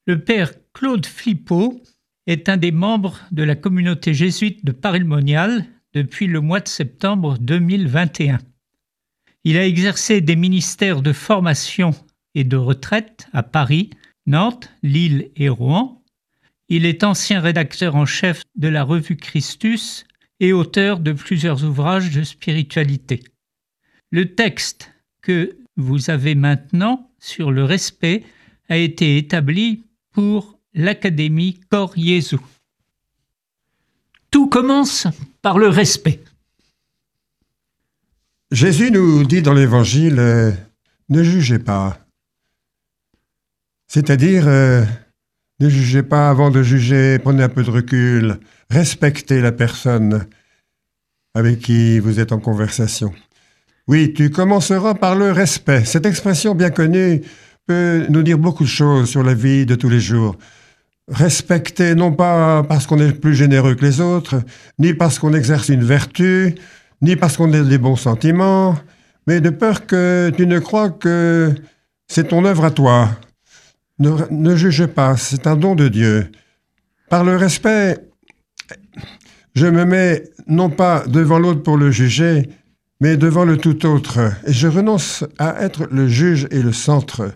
Le père Claude Flippo est un des membres de la communauté jésuite de Paray-le-Monial depuis le mois de septembre 2021. Il a exercé des ministères de formation et de retraite à Paris, Nantes, Lille et Rouen. Il est ancien rédacteur en chef de la revue Christus et auteur de plusieurs ouvrages de spiritualité. Le texte que vous avez maintenant sur le respect a été établi pour l'Académie Cor Jesu. Tout commence par le respect. Jésus nous dit dans l'Évangile ne jugez pas. C'est-à-dire, ne jugez pas avant de juger, prenez un peu de recul, respectez la personne avec qui vous êtes en conversation. Oui, tu commenceras par le respect. Cette expression bien connue peut nous dire beaucoup de choses sur la vie de tous les jours. Respecter non pas parce qu'on est plus généreux que les autres, ni parce qu'on exerce une vertu, ni parce qu'on a des bons sentiments, mais de peur que tu ne crois que c'est ton œuvre à toi. Ne juge pas, c'est un don de Dieu. Par le respect, je me mets non pas devant l'autre pour le juger, mais devant le tout autre, et je renonce à être le juge et le centre.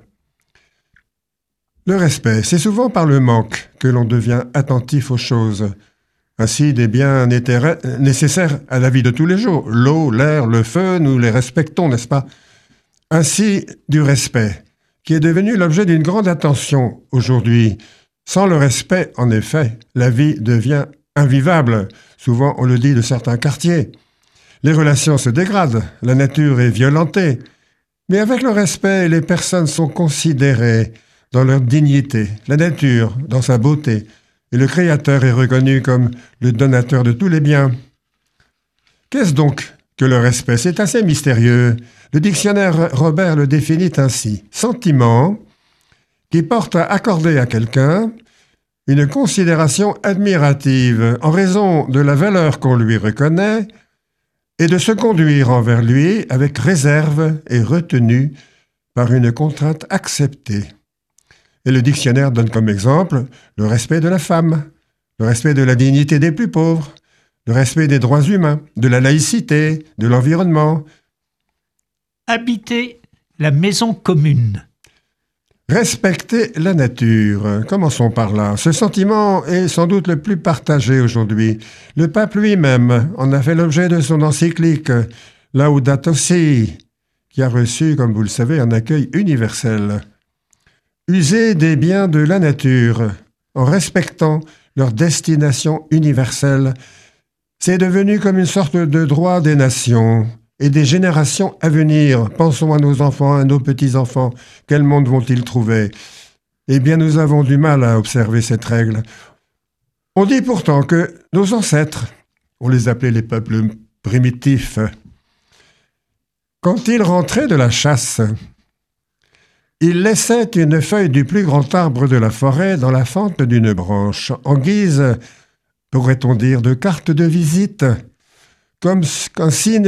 Le respect, c'est souvent par le manque que l'on devient attentif aux choses. Ainsi, des biens nécessaires à la vie de tous les jours, l'eau, l'air, le feu, nous les respectons, n'est-ce pas? Ainsi, du respect, qui est devenu l'objet d'une grande attention aujourd'hui. Sans le respect, en effet, la vie devient invivable. Souvent, on le dit de certains quartiers. Les relations se dégradent, la nature est violentée. Mais avec le respect, les personnes sont considérées dans leur dignité, la nature dans sa beauté, et le Créateur est reconnu comme le donateur de tous les biens. Qu'est-ce donc que le respect? C'est assez mystérieux. Le dictionnaire Robert le définit ainsi. Sentiment qui porte à accorder à quelqu'un une considération admirative en raison de la valeur qu'on lui reconnaît et de se conduire envers lui avec réserve et retenue par une contrainte acceptée. Et le dictionnaire donne comme exemple le respect de la femme, le respect de la dignité des plus pauvres, le respect des droits humains, de la laïcité, de l'environnement. Habiter la maison commune. Respecter la nature. Commençons par là. Ce sentiment est sans doute le plus partagé aujourd'hui. Le pape lui-même en a fait l'objet de son encyclique Laudato Si, qui a reçu, comme vous le savez, un accueil universel. User des biens de la nature en respectant leur destination universelle, c'est devenu comme une sorte de droit des nations et des générations à venir. Pensons à nos enfants, à nos petits-enfants. Quel monde vont-ils trouver? Eh bien, nous avons du mal à observer cette règle. On dit pourtant que nos ancêtres, on les appelait les peuples primitifs, quand ils rentraient de la chasse, ils laissaient une feuille du plus grand arbre de la forêt dans la fente d'une branche, en guise, pourrait-on dire, de carte de visite, comme un signe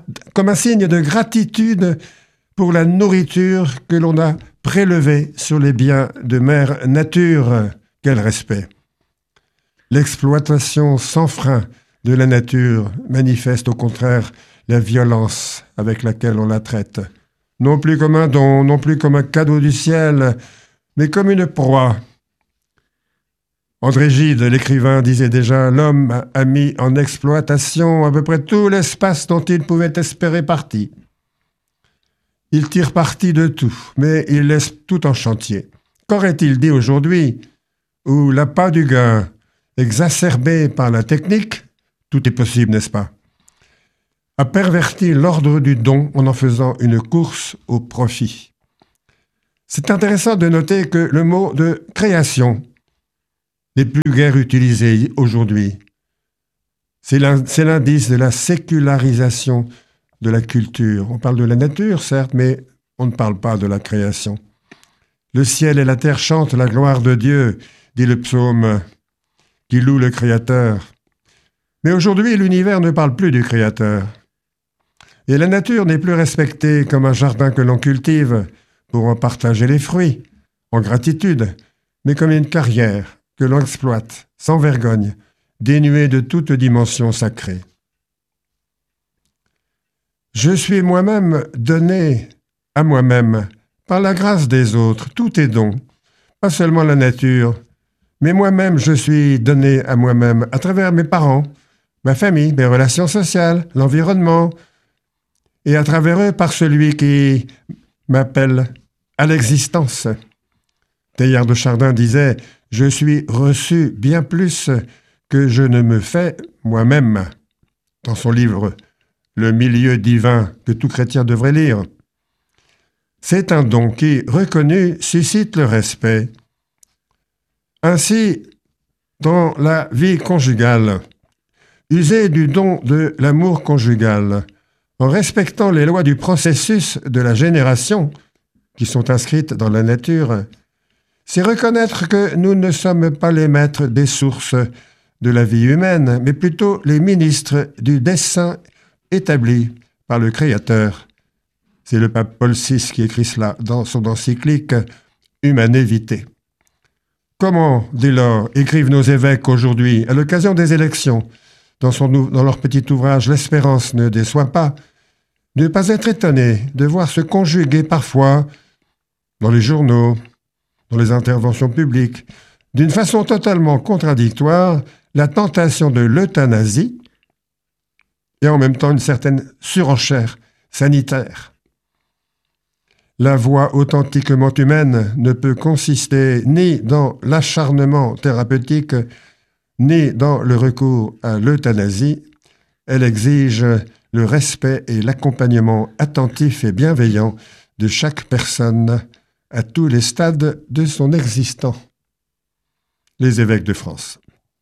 de gratitude pour la nourriture que l'on a prélevée sur les biens de mère nature. Quel respect! L'exploitation sans frein de la nature manifeste au contraire la violence avec laquelle on la traite. Non plus comme un don, non plus comme un cadeau du ciel, mais comme une proie. André Gide, l'écrivain, disait déjà « L'homme a mis en exploitation à peu près tout l'espace dont il pouvait espérer parti. Il tire parti de tout, mais il laisse tout en chantier. Qu'aurait-il dit aujourd'hui, où l'appât du gain, exacerbé par la technique, tout est possible, n'est-ce pas, a perverti l'ordre du don en faisant une course au profit. C'est intéressant de noter que le mot de création n'est plus guère utilisé aujourd'hui. C'est l'indice de la sécularisation de la culture. On parle de la nature, certes, mais on ne parle pas de la création. Le ciel et la terre chantent la gloire de Dieu, dit le psaume qui loue le Créateur. Mais aujourd'hui, l'univers ne parle plus du Créateur. Et la nature n'est plus respectée comme un jardin que l'on cultive pour en partager les fruits, en gratitude, mais comme une carrière que l'on exploite sans vergogne, dénuée de toute dimension sacrée. Je suis moi-même donné à moi-même par la grâce des autres, tout est don, pas seulement la nature, mais moi-même je suis donné à moi-même à travers mes parents, ma famille, mes relations sociales, l'environnement, et à travers eux par celui qui m'appelle à l'existence. Teilhard de Chardin disait « Je suis reçu bien plus que je ne me fais moi-même » dans son livre « Le milieu divin » que tout chrétien devrait lire. C'est un don qui, reconnu, suscite le respect. Ainsi, dans la vie conjugale, user du don de l'amour conjugal, en respectant les lois du processus de la génération qui sont inscrites dans la nature, c'est reconnaître que nous ne sommes pas les maîtres des sources de la vie humaine, mais plutôt les ministres du dessein établi par le Créateur. C'est le pape Paul VI qui écrit cela dans son encyclique Humanae Vitae. Comment, dès lors, écrivent nos évêques aujourd'hui, à l'occasion des élections, dans leur petit ouvrage « L'espérance ne déçoit pas », ne pas être étonnés de voir se conjuguer parfois, dans les journaux, dans les interventions publiques, d'une façon totalement contradictoire, la tentation de l'euthanasie et en même temps une certaine surenchère sanitaire. La voie authentiquement humaine ne peut consister ni dans l'acharnement thérapeutique, ni dans le recours à l'euthanasie. Elle exige le respect et l'accompagnement attentif et bienveillant de chaque personne à tous les stades de son existence. Les évêques de France.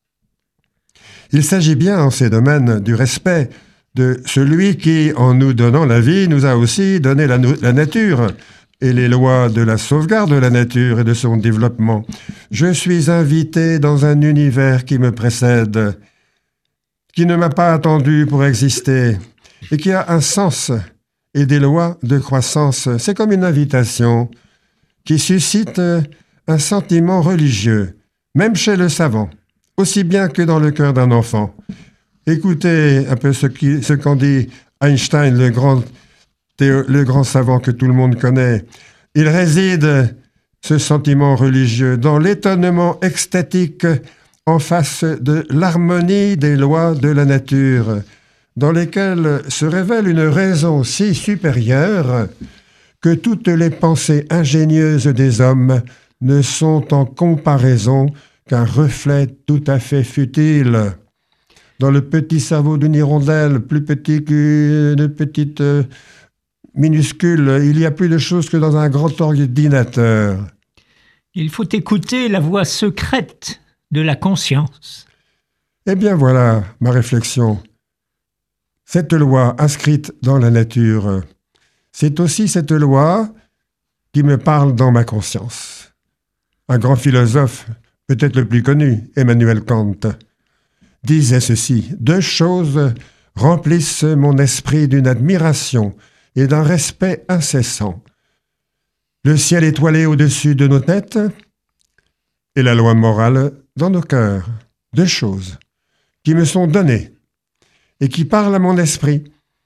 Il s'agit bien en ces domaines du respect de celui qui, en nous donnant la vie, nous a aussi donné la nature et les lois de la sauvegarde de la nature et de son développement. Je suis invité dans un univers qui me précède, qui ne m'a pas attendu pour exister et qui a un sens et des lois de croissance. C'est comme une invitation qui suscite un sentiment religieux, même chez le savant, aussi bien que dans le cœur d'un enfant. Écoutez un peu ce qu'en dit Einstein, le grand savant que tout le monde connaît. Il réside, ce sentiment religieux, dans l'étonnement extatique en face de l'harmonie des lois de la nature, dans lesquelles se révèle une raison si supérieure que toutes les pensées ingénieuses des hommes ne sont en comparaison qu'un reflet tout à fait futile. Dans le petit cerveau d'une hirondelle, plus petit qu'une petite minuscule, il y a plus de choses que dans un grand ordinateur. Il faut écouter la voix secrète de la conscience. Eh bien voilà ma réflexion. Cette loi inscrite dans la nature, c'est aussi cette loi qui me parle dans ma conscience. Un grand philosophe, peut-être le plus connu, Emmanuel Kant, disait ceci: « Deux choses remplissent mon esprit d'une admiration et d'un respect incessant. Le ciel étoilé au-dessus de nos têtes et la loi morale dans nos cœurs. Deux choses qui me sont données et qui parlent à mon esprit.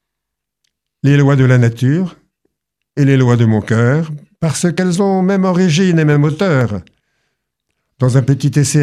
Les lois de la nature et les lois de mon cœur, parce qu'elles ont même origine et même auteur. » Dans un petit essai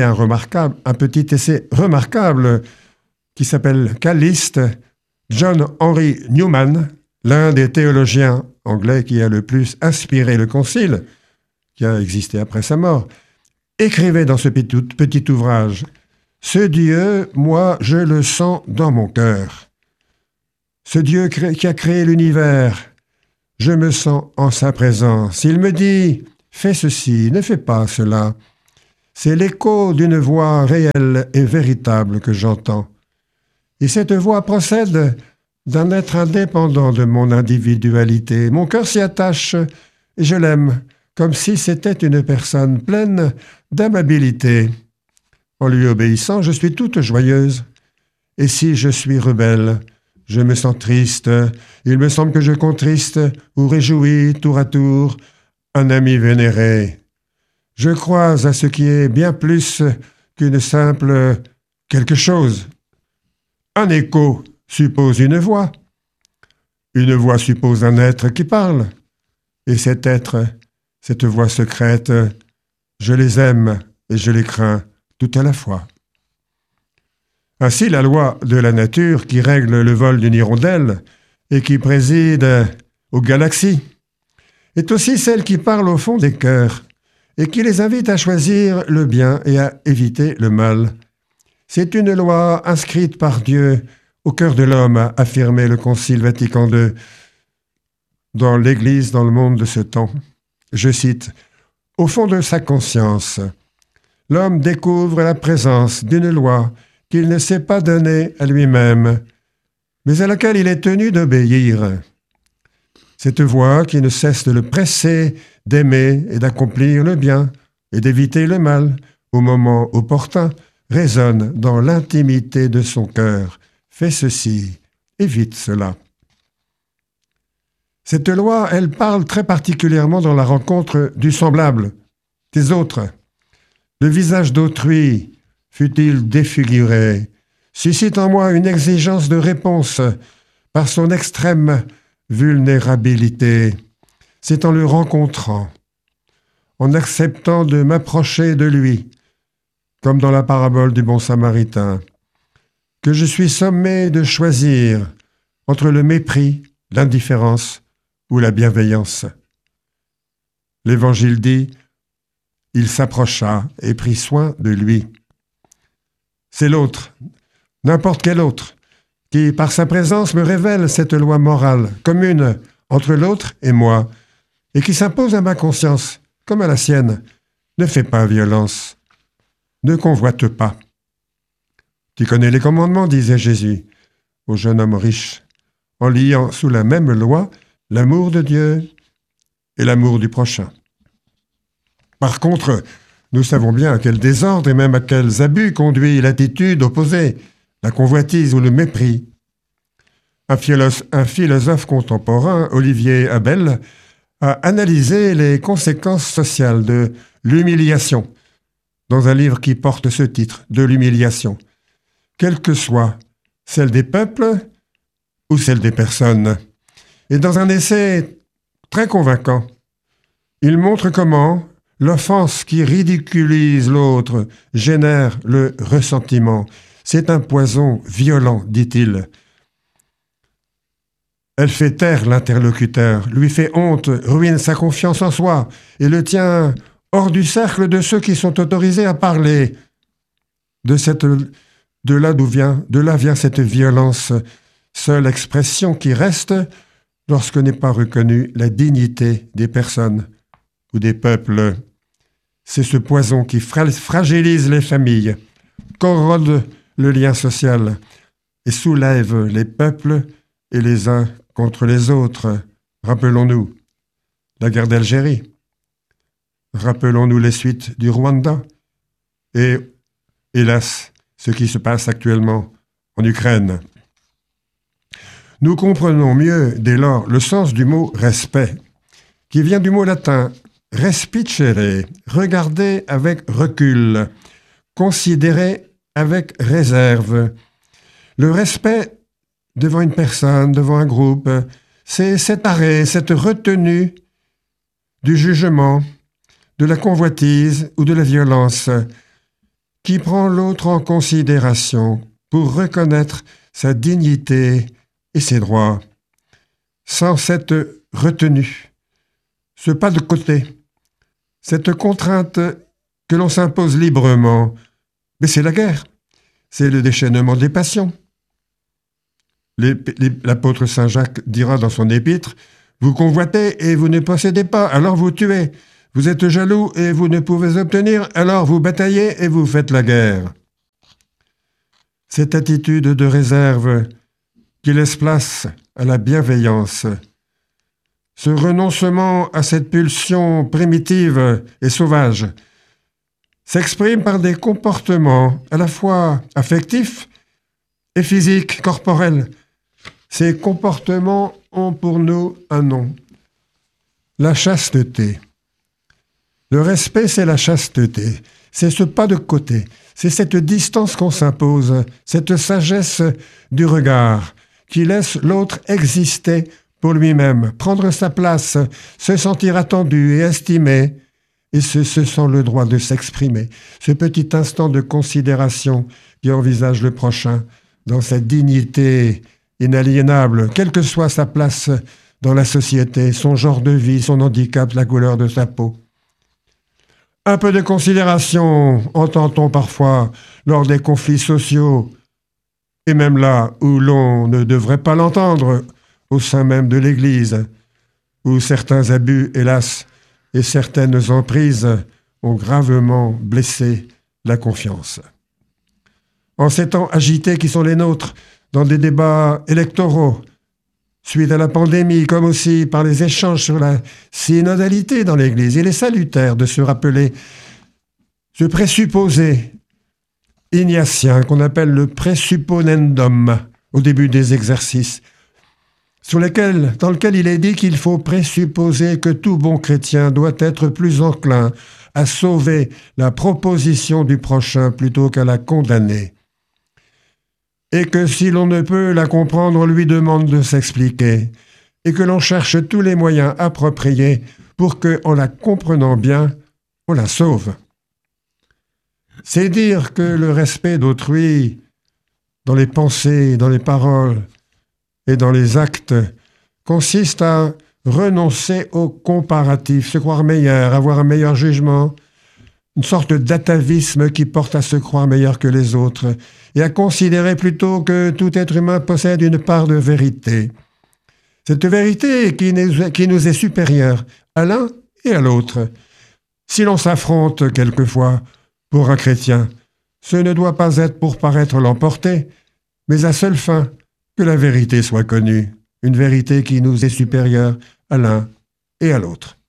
remarquable qui s'appelle « Calliste », John Henry Newman, l'un des théologiens anglais qui a le plus inspiré le Concile, qui a existé après sa mort, écrivait dans ce petit ouvrage « Ce Dieu, moi, je le sens dans mon cœur. Ce Dieu qui a créé l'univers, je me sens en sa présence. Il me dit « Fais ceci, ne fais pas cela ». C'est l'écho d'une voix réelle et véritable que j'entends. Et cette voix procède d'un être indépendant de mon individualité. Mon cœur s'y attache et je l'aime, comme si c'était une personne pleine d'amabilité. En lui obéissant, je suis toute joyeuse. Et si je suis rebelle, je me sens triste. Il me semble que je contriste ou réjouis tour à tour un ami vénéré. Je crois à ce qui est bien plus qu'une simple quelque chose. Un écho suppose une voix. Une voix suppose un être qui parle. Et cet être, cette voix secrète, je les aime et je les crains tout à la fois. Ainsi, la loi de la nature qui règle le vol d'une hirondelle et qui préside aux galaxies est aussi celle qui parle au fond des cœurs et qui les invite à choisir le bien et à éviter le mal. C'est une loi inscrite par Dieu au cœur de l'homme, a affirmé le Concile Vatican II dans l'Église dans le monde de ce temps. Je cite, « Au fond de sa conscience, l'homme découvre la présence d'une loi qu'il ne s'est pas donnée à lui-même, mais à laquelle il est tenu d'obéir. Cette voix qui ne cesse de le presser d'aimer et d'accomplir le bien et d'éviter le mal au moment opportun résonne dans l'intimité de son cœur. Fais ceci, évite cela. » Cette loi, elle parle très particulièrement dans la rencontre du semblable, des autres. Le visage d'autrui, fût-il défiguré, suscite en moi une exigence de réponse par son extrême vulnérabilité. C'est en le rencontrant, en acceptant de m'approcher de lui, comme dans la parabole du bon samaritain, que je suis sommé de choisir entre le mépris, l'indifférence ou la bienveillance. L'Évangile dit « Il s'approcha et prit soin de lui ». C'est l'autre, n'importe quel autre, qui, par sa présence, me révèle cette loi morale commune entre l'autre et moi, et qui s'impose à ma conscience, comme à la sienne. Ne fais pas violence, ne convoite pas. Tu connais les commandements, disait Jésus au jeune homme riche, en liant sous la même loi l'amour de Dieu et l'amour du prochain. Par contre, nous savons bien à quel désordre et même à quels abus conduit l'attitude opposée, la convoitise ou le mépris. Un philosophe contemporain, Olivier Abel, a analysé les conséquences sociales de l'humiliation dans un livre qui porte ce titre, de l'humiliation, quelle que soit celle des peuples ou celle des personnes. Et dans un essai très convaincant, il montre comment l'offense qui ridiculise l'autre génère le ressentiment. C'est un poison violent, dit-il. Elle fait taire l'interlocuteur, lui fait honte, ruine sa confiance en soi et le tient hors du cercle de ceux qui sont autorisés à parler. De là vient cette violence, seule expression qui reste lorsque n'est pas reconnue la dignité des personnes ou des peuples. C'est ce poison qui fragilise les familles, corrode le lien social et soulève les peuples et les uns contre les autres. Rappelons-nous la guerre d'Algérie. Rappelons-nous les suites du Rwanda et, hélas, ce qui se passe actuellement en Ukraine. Nous comprenons mieux, dès lors, le sens du mot « respect », qui vient du mot latin « respicere », regarder avec recul, considérer avec réserve. Le respect devant une personne, devant un groupe, c'est cet arrêt, cette retenue du jugement, de la convoitise ou de la violence, qui prend l'autre en considération pour reconnaître sa dignité et ses droits. Sans cette retenue, ce pas de côté, cette contrainte que l'on s'impose librement, mais c'est la guerre, c'est le déchaînement des passions. L'apôtre Saint Jacques dira dans son épître « Vous convoitez et vous ne possédez pas, alors vous tuez. Vous êtes jaloux et vous ne pouvez obtenir, alors vous bataillez et vous faites la guerre. » Cette attitude de réserve qui laisse place à la bienveillance, ce renoncement à cette pulsion primitive et sauvage, s'exprime par des comportements à la fois affectifs et physiques, corporels. Ces comportements ont pour nous un nom, la chasteté. Le respect, c'est la chasteté, c'est ce pas de côté, c'est cette distance qu'on s'impose, cette sagesse du regard qui laisse l'autre exister pour lui-même, prendre sa place, se sentir attendu et estimé, et se sent le droit de s'exprimer. Ce petit instant de considération qui envisage le prochain dans cette dignité inaliénable, quelle que soit sa place dans la société, son genre de vie, son handicap, la couleur de sa peau. Un peu de considération entend-on parfois lors des conflits sociaux, et même là où l'on ne devrait pas l'entendre, au sein même de l'Église, où certains abus, hélas, et certaines emprises ont gravement blessé la confiance. En ces temps agités qui sont les nôtres, dans des débats électoraux, suite à la pandémie, comme aussi par les échanges sur la synodalité dans l'Église, il est salutaire de se rappeler ce présupposé ignatien qu'on appelle le présupponendum au début des exercices, dans lequel il est dit qu'il faut présupposer que tout bon chrétien doit être plus enclin à sauver la proposition du prochain plutôt qu'à la condamner. Et que si l'on ne peut la comprendre, on lui demande de s'expliquer, et que l'on cherche tous les moyens appropriés pour que, en la comprenant bien, on la sauve. C'est dire que le respect d'autrui, dans les pensées, dans les paroles et dans les actes, consiste à renoncer au comparatif, se croire meilleur, avoir un meilleur jugement, une sorte d'atavisme qui porte à se croire meilleur que les autres, et à considérer plutôt que tout être humain possède une part de vérité. Cette vérité qui nous est supérieure à l'un et à l'autre. Si l'on s'affronte quelquefois pour un chrétien, ce ne doit pas être pour paraître l'emporter, mais à seule fin que la vérité soit connue, une vérité qui nous est supérieure à l'un et à l'autre.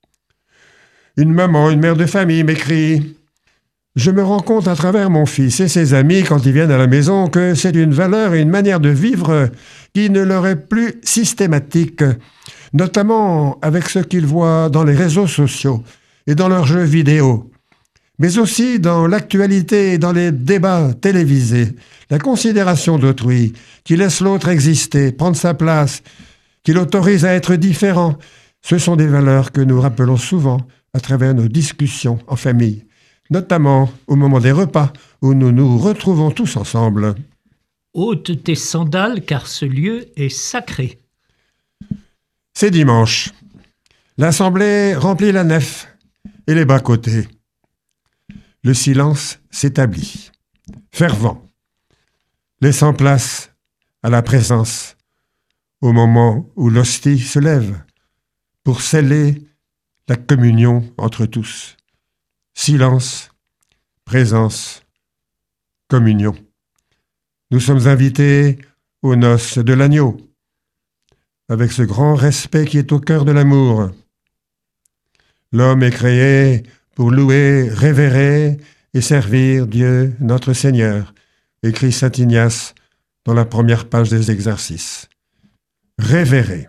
Une maman, une mère de famille m'écrit « Je me rends compte à travers mon fils et ses amis quand ils viennent à la maison que c'est une valeur et une manière de vivre qui ne leur est plus systématique, notamment avec ce qu'ils voient dans les réseaux sociaux et dans leurs jeux vidéo, mais aussi dans l'actualité et dans les débats télévisés, la considération d'autrui qui laisse l'autre exister, prendre sa place, qui l'autorise à être différent. Ce sont des valeurs que nous rappelons souvent à travers nos discussions en famille, notamment au moment des repas où nous nous retrouvons tous ensemble. Ôte tes sandales car ce lieu est sacré. C'est dimanche. L'assemblée remplit la nef et les bas-côtés. Le silence s'établit, fervent, laissant place à la présence au moment où l'hostie se lève pour sceller la communion entre tous. Silence, présence, communion. Nous sommes invités aux noces de l'agneau, avec ce grand respect qui est au cœur de l'amour. L'homme est créé pour louer, révérer et servir Dieu notre Seigneur, écrit saint Ignace dans la première page des exercices. Révérer.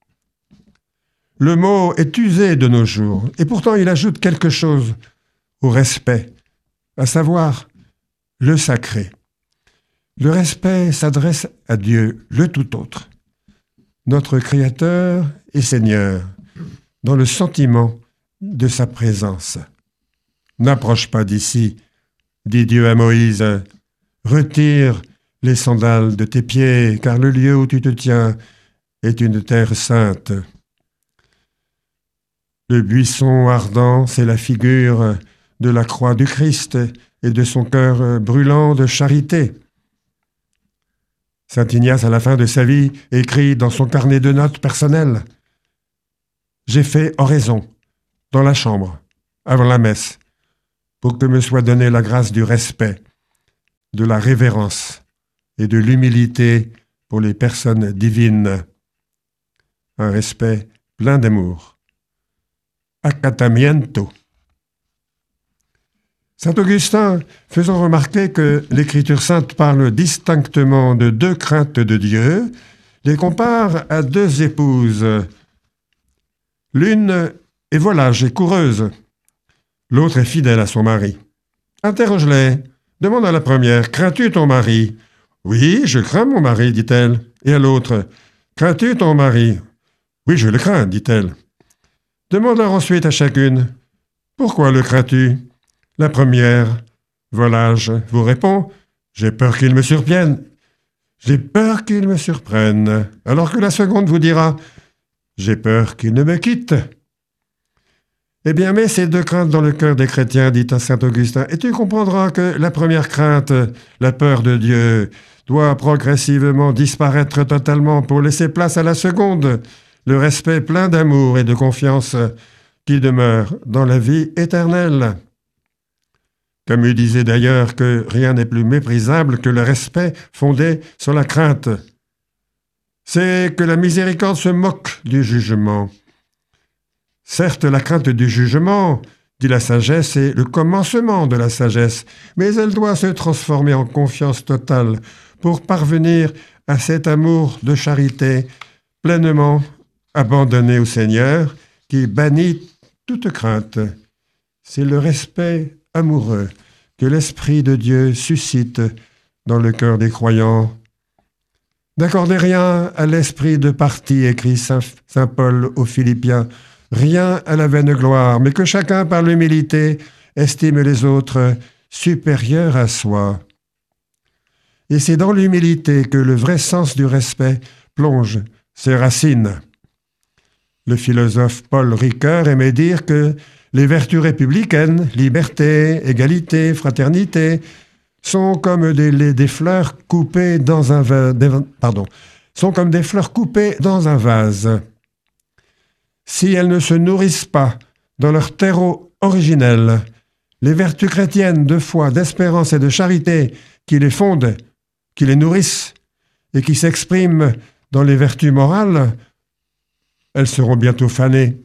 Le mot est usé de nos jours, et pourtant il ajoute quelque chose au respect, à savoir le sacré. Le respect s'adresse à Dieu, le tout autre, notre Créateur et Seigneur, dans le sentiment de sa présence. N'approche pas d'ici, dit Dieu à Moïse, retire les sandales de tes pieds, car le lieu où tu te tiens est une terre sainte. Le buisson ardent, c'est la figure de la croix du Christ et de son cœur brûlant de charité. Saint Ignace, à la fin de sa vie, écrit dans son carnet de notes personnel « J'ai fait oraison dans la chambre, avant la messe, pour que me soit donnée la grâce du respect, de la révérence et de l'humilité pour les personnes divines. Un respect plein d'amour. Acatamiento. » Saint Augustin, faisant remarquer que l'Écriture sainte parle distinctement de deux craintes de Dieu, les compare à deux épouses. L'une est volage et coureuse, L'autre est fidèle à son mari. Interroge-les. Demande à la première, crains-tu ton mari? Oui, je crains mon mari, dit-elle. Et à l'autre, crains-tu ton mari? Oui, je le crains, dit-elle. Demande-leur ensuite à chacune, pourquoi le crains-tu? La première, volage, vous répond, j'ai peur qu'il me surprenne. J'ai peur qu'il me surprenne. Alors que la seconde vous dira, j'ai peur qu'il ne me quitte. Eh bien, mets ces deux craintes dans le cœur des chrétiens, dit à saint Augustin, et tu comprendras que la première crainte, la peur de Dieu, doit progressivement disparaître totalement pour laisser place à la seconde, le respect plein d'amour et de confiance qui demeure dans la vie éternelle. Camus disait d'ailleurs que rien n'est plus méprisable que le respect fondé sur la crainte. C'est que la miséricorde se moque du jugement. Certes, la crainte du jugement, dit la sagesse, est le commencement de la sagesse, mais elle doit se transformer en confiance totale pour parvenir à cet amour de charité pleinement abandonné au Seigneur qui bannit toute crainte. C'est le respect amoureux que l'Esprit de Dieu suscite dans le cœur des croyants. N'accordez rien à l'esprit de parti, écrit saint Paul aux Philippiens, rien à la vaine gloire, mais que chacun, par l'humilité, estime les autres supérieurs à soi. Et c'est dans l'humilité que le vrai sens du respect plonge ses racines. Le philosophe Paul Ricoeur aimait dire que les vertus républicaines, liberté, égalité, fraternité, sont comme des fleurs coupées dans un sont comme des fleurs coupées dans un vase. Si elles ne se nourrissent pas dans leur terreau originel, les vertus chrétiennes de foi, d'espérance et de charité qui les fondent, qui les nourrissent et qui s'expriment dans les vertus morales, elles seront bientôt fanées.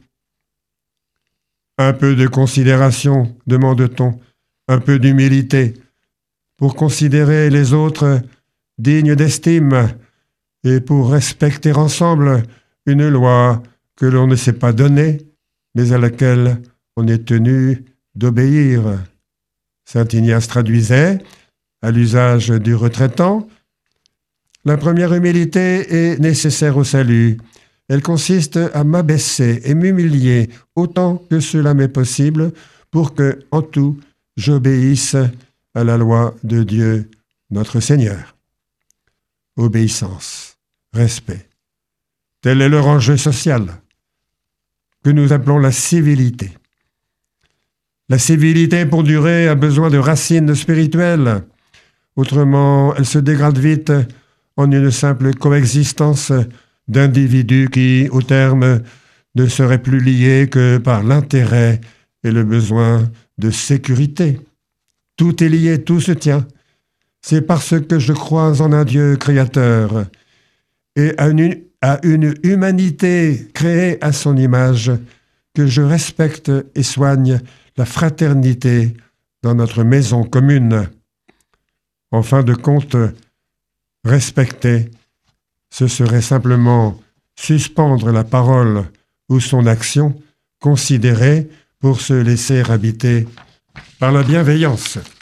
Un peu de considération, demande-t-on, un peu d'humilité, pour considérer les autres dignes d'estime et pour respecter ensemble une loi que l'on ne s'est pas donnée, mais à laquelle on est tenu d'obéir. Saint Ignace traduisait, à l'usage du retraitant, la première humilité est nécessaire au salut. Elle consiste à m'abaisser et m'humilier autant que cela m'est possible pour que, en tout, j'obéisse à la loi de Dieu, notre Seigneur. Obéissance, respect. Tel est leur enjeu social, que nous appelons la civilité. La civilité, pour durer, a besoin de racines spirituelles. Autrement, elle se dégrade vite en une simple coexistence d'individus qui, au terme, ne seraient plus liés que par l'intérêt et le besoin de sécurité. Tout est lié, tout se tient. C'est parce que je crois en un Dieu créateur et à une humanité créée à son image que je respecte et soigne la fraternité dans notre maison commune. En fin de compte, respecter, ce serait simplement suspendre la parole ou son action considérée pour se laisser habiter par la bienveillance.